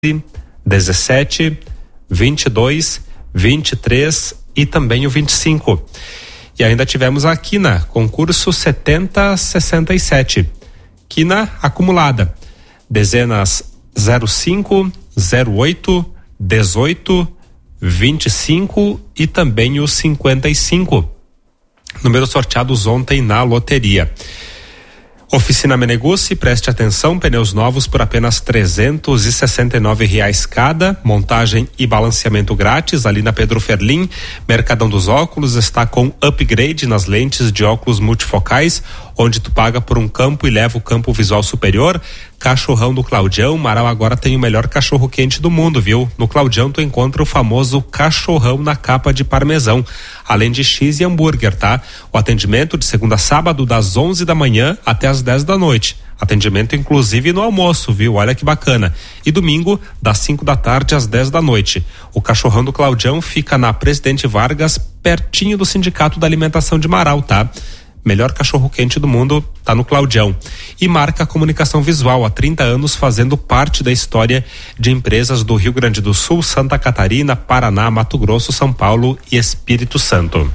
17, 22, 23 e também o 25. E ainda tivemos a quina, concurso 7067. Quina acumulada. Dezenas 05, 08, 18, 25 e também o 55. Números sorteados ontem na loteria. Oficina Menegucci, preste atenção, pneus novos por apenas R$369 cada, montagem e balanceamento grátis ali na Pedro Ferlim. Mercadão dos Óculos está com upgrade nas lentes de óculos multifocais, onde tu paga por um campo e leva o campo visual superior. Cachorrão do Claudião, Marau agora tem o melhor cachorro quente do mundo, viu? No Claudião tu encontra o famoso cachorrão na capa de parmesão, além de X e hambúrguer, tá? O atendimento de segunda a sábado das 11 da manhã até as 10 da noite. Atendimento inclusive no almoço, viu? Olha que bacana. E domingo das 5 da tarde às 10 da noite. O cachorrão do Claudião fica na Presidente Vargas, pertinho do Sindicato da Alimentação de Marau, tá? Melhor cachorro quente do mundo tá no Claudião. E Marca Comunicação Visual, há 30 anos fazendo parte da história de empresas do Rio Grande do Sul, Santa Catarina, Paraná, Mato Grosso, São Paulo e Espírito Santo.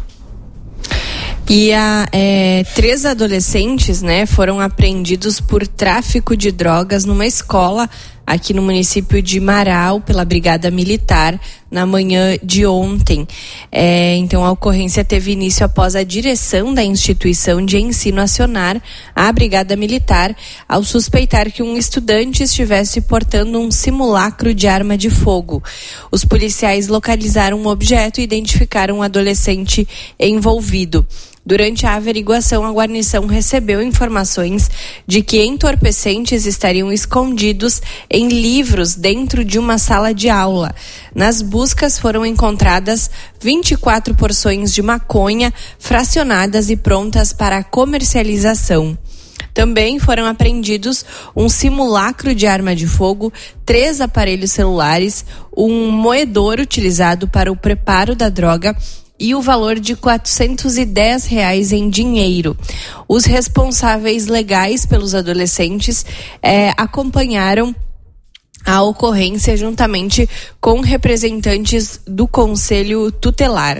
E 3 adolescentes, foram apreendidos por tráfico de drogas numa escola aqui no município de Marau pela Brigada Militar na manhã de ontem. Então a ocorrência teve início após a direção da instituição de ensino acionar a Brigada Militar ao suspeitar que um estudante estivesse portando um simulacro de arma de fogo. Os policiais localizaram o objeto e identificaram o adolescente envolvido. Durante a averiguação, a guarnição recebeu informações de que entorpecentes estariam escondidos em livros dentro de uma sala de aula. Nas buscas foram encontradas 24 porções de maconha fracionadas e prontas para comercialização. Também foram apreendidos um simulacro de arma de fogo, 3 aparelhos celulares, um moedor utilizado para o preparo da droga e o valor de R$410 em dinheiro. Os responsáveis legais pelos adolescentes acompanharam a ocorrência juntamente com representantes do Conselho Tutelar.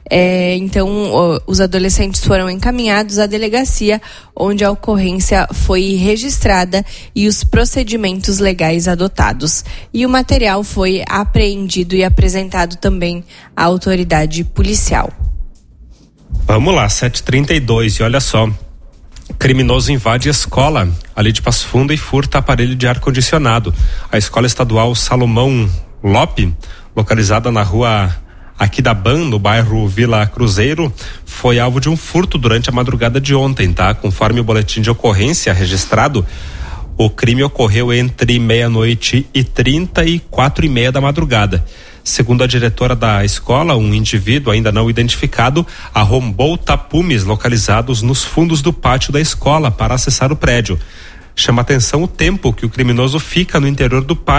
Então, os adolescentes foram encaminhados à delegacia, onde a ocorrência foi registrada e os procedimentos legais adotados. E o material foi apreendido e apresentado também à autoridade policial. Vamos lá, 7h32, e olha só. Criminoso invade escola ali de Passo Fundo e furta aparelho de ar-condicionado. A escola estadual Salomão Lope, localizada na rua Aquidaban, no bairro Vila Cruzeiro, foi alvo de um furto durante a madrugada de ontem, tá? Conforme o boletim de ocorrência registrado, o crime ocorreu entre 00:30 e 4:30 da madrugada. Segundo a diretora da escola, um indivíduo ainda não identificado arrombou tapumes localizados nos fundos do pátio da escola para acessar o prédio. Chama atenção o tempo que o criminoso fica no interior do pátio